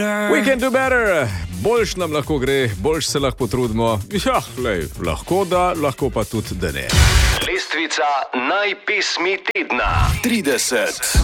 We can do better. Boljš nam lahko gre, boljš se lahko potrudimo. Ja, lahko da, lahko pa tudi da ne. Lestvica najpesmi tedna 30.